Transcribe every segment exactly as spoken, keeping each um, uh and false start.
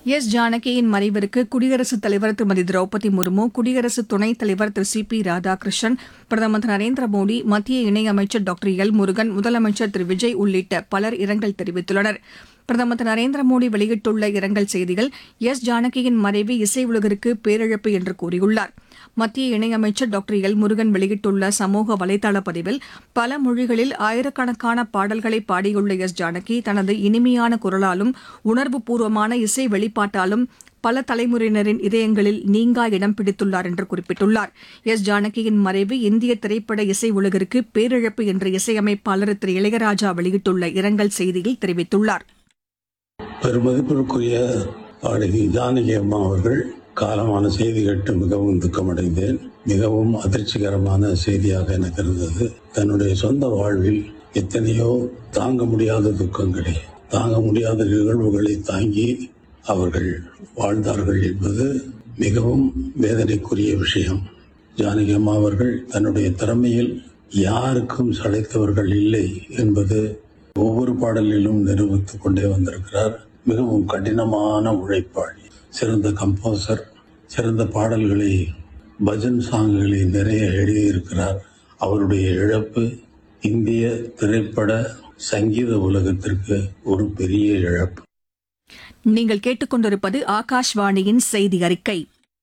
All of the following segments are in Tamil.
எஸ் ஜானகியின் மறைவிற்கு குடியரசுத் தலைவர் திருமதி திரௌபதி முர்மு, குடியரசு துணைத் தலைவர் திரு சி பி ராதாகிருஷ்ணன், பிரதமர் திரு நரேந்திர மோடி, மத்திய இணையமைச்சர் டாக்டர் எல் முருகன், முதலமைச்சர் திரு விஜய் உள்ளிட்ட பலர் இரங்கல் தெரிவித்துள்ளனர். பிரதமர் திரு நரேந்திர மோடி வெளியிட்டுள்ள இரங்கல் செய்தியில் எஸ் ஜானகியின் மறைவு இசை உலகிற்கு பேரிழப்பு என்று கூறியுள்ளார். மத்திய இணையமைச்சர் டாக்டர் எல் முருகன் வெளியிட்டுள்ள சமூக வலைதள பதிவில் பல மொழிகளில் ஆயிரக்கணக்கான பாடல்களை பாடியுள்ள எஸ் ஜானகி தனது இனிமையான குரலாலும் உணர்வுபூர்வமான இசை வெளிப்பாட்டாலும் பல தலைமுறையினரின் இதயங்களில் நீங்கா இடம் பிடித்துள்ளார் என்று குறிப்பிட்டுள்ளார். எஸ் ஜானகியின் மறைவு இந்திய திரைப்பட இசை உலகிற்கு பேரிழப்பு என்று இசையமைப்பாளர் திரு இளையராஜா வெளியிட்டுள்ள இரங்கல் செய்தியில் தெரிவித்துள்ளார். பெருமதிப்பிற்குரிய பாடகி ஜானகி அம்மா அவர்கள் காலமான செய்தி கேட்டு மிகவும் துக்கமடைந்தேன். மிகவும் அதிர்ச்சிகரமான செய்தியாக எனக்கு இருந்தது. தன்னுடைய சொந்த வாழ்வில் எத்தனையோ தாங்க முடியாத துக்கங்களை, தாங்க முடியாத நிகழ்வுகளை தாங்கி அவர்கள் வாழ்ந்தார்கள் என்பது மிகவும் வேதனைக்குரிய விஷயம். ஜானகி அம்மா அவர்கள் தன்னுடைய திறமையில் யாருக்கும் சளைத்தவர்கள் இல்லை என்பது ஒவ்வொரு பாடலிலும் நிரூபித்துக் கொண்டே வந்திருக்கிறார். மிகவும் கடினமான உழைப்பாளி, சிறந்த கம்போசர், சிறந்த பாடல்களை, பஜன் சாங்குகளை நிறைய எழுதியிருக்கிறார். அவருடைய இழப்பு இந்திய திரைப்பட சங்கீத உலகத்திற்கு ஒரு பெரிய இழப்பு. நீங்கள் கேட்டுக்கொண்டிருப்பது ஆகாஷ்வாணியின் செய்தி அறிக்கை.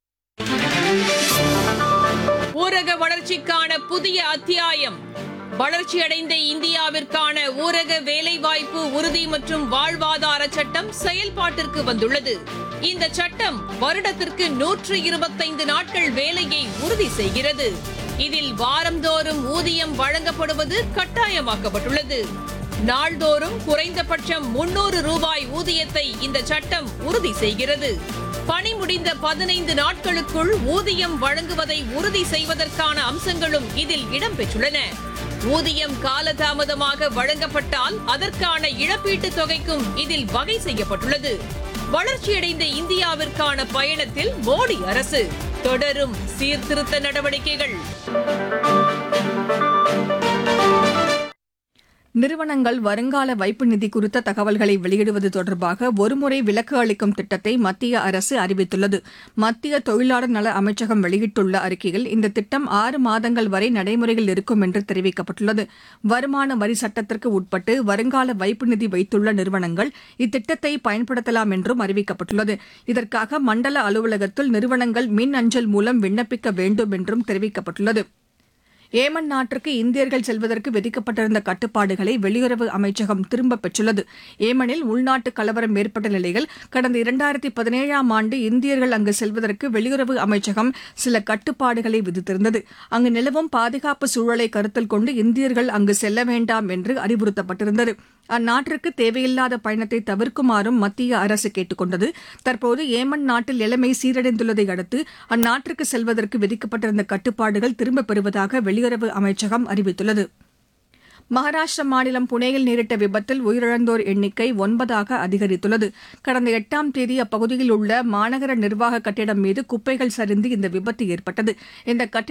ஊரக வளர்ச்சிக்கான புதிய அத்தியாயம். வளர்ச்சியடைந்த இந்தியாவிற்கான ஊரக வேலைவாய்ப்பு உறுதி மற்றும் வாழ்வாதார சட்டம் செயல்பாட்டிற்கு வந்துள்ளது. இந்த சட்டம் வருடத்திற்கு நூற்று இருபத்தைந்து நாட்கள் வேலையை உறுதி செய்கிறது. இதில் வாரந்தோறும் ஊதியம் வழங்கப்படுவது கட்டாயமாக்கப்பட்டுள்ளது. நாள்தோறும் குறைந்தபட்சம் முன்னூறு ரூபாய் ஊதியத்தை இந்த சட்டம் உறுதி செய்கிறது. பணி முடிந்த பதினைந்து நாட்களுக்குள் ஊதியம் வழங்குவதை உறுதி செய்வதற்கான அம்சங்களும் இதில் இடம்பெற்றுள்ளன. ஊதியம் காலதாமதமாக வழங்கப்பட்டால் அதற்கான இழப்பீட்டுத் தொகைக்கும் இதில் வகை செய்யப்பட்டுள்ளது. வளர்ச்சியடைந்த இந்தியாவிற்கான பயணத்தில் மோடி அரசு தொடரும் சீர்திருத்த நடவடிக்கைகள். நிறுவனங்கள் வருங்கால வைப்பு நிதி குறித்த தகவல்களை வெளியிடுவது தொடர்பாக ஒருமுறை விலக்கு அளிக்கும் திட்டத்தை மத்திய அரசு அறிவித்துள்ளது. மத்திய தொழிலாளர் நல அமைச்சகம் வெளியிட்டுள்ள அறிக்கையில் இந்த திட்டம் ஆறு மாதங்கள் வரை நடைமுறையில் இருக்கும் என்று தெரிவிக்கப்பட்டுள்ளது. வருமான வரி சட்டத்திற்கு உட்பட்டு வருங்கால வைப்பு நிதி வைத்துள்ள நிறுவனங்கள் இத்திட்டத்தை பயன்படுத்தலாம் என்றும் அறிவிக்கப்பட்டுள்ளது. இதற்காக மண்டல அலுவலகத்தில் நிறுவனங்கள் மின் அஞ்சல் மூலம் விண்ணப்பிக்க வேண்டும் என்றும் தெரிவிக்கப்பட்டுள்ளது. ஏமன் நாட்டிற்கு இந்தியர்கள் செல்வதற்கு விதிக்கப்பட்டிருந்த கட்டுப்பாடுகளை வெளியுறவு அமைச்சகம் திரும்பப் பெற்றுள்ளது. ஏமனில் உள்நாட்டு கலவரம் ஏற்பட்ட நிலையில் கடந்த இரண்டாயிரத்தி பதினேழாம் ஆண்டு இந்தியர்கள் அங்கு செல்வதற்கு வெளியுறவு அமைச்சகம் சில கட்டுப்பாடுகளை விதித்திருந்தது. அங்கு நிலவும் பாதுகாப்பு சூழலை கருத்தில் கொண்டு இந்தியர்கள் அங்கு செல்ல வேண்டாம் என்று அறிவுறுத்தப்பட்டிருந்தது. அந்நாட்டிற்கு தேவையில்லாத பயணத்தை தவிர்க்குமாறும் மத்திய அரசு கேட்டுக் கொண்டது. தற்போது ஏமன் நாட்டில் நிலைமை சீரடைந்துள்ளதை அடுத்து அந்நாட்டிற்கு செல்வதற்கு விதிக்கப்பட்டிருந்த கட்டுப்பாடுகள் திரும்பப் பெறுவதாக வெளியுறவு அமைச்சகம் அறிவித்துள்ளது. மகாராஷ்டிர மாநிலம் புனேயில் நேரிட்ட விபத்தில் உயிரிழந்தோர் எண்ணிக்கை ஒன்பதாக அதிகரித்துள்ளது. கடந்த எட்டாம் தேதி அப்பகுதியில் உள்ள மாநகர நிர்வாக கட்டிடம் மீது குப்பைகள் சரிந்து இந்த விபத்து ஏற்பட்டது. இந்த கட்டிடம்